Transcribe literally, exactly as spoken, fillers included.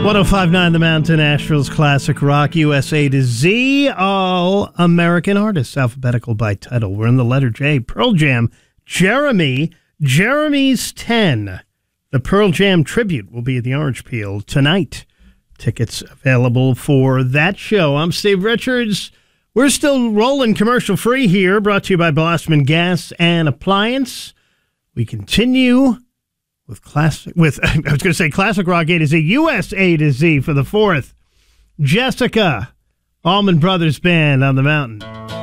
one oh five point nine The Mountain, Nashville's classic rock, U S A to Z, all American artists, alphabetical by title. We're in the letter J. Pearl Jam, Jeremy, Jeremy's ten. The Pearl Jam tribute will be at the Orange Peel tonight. Tickets available for that show. I'm Steve Richards. We're still rolling commercial free here, brought to you by Blossman Gas and Appliance. We continue with classic, with I was going to say classic rock A to Z, U S A to Z for the fourth. Jessica, Allman Brothers Band on the Mountain.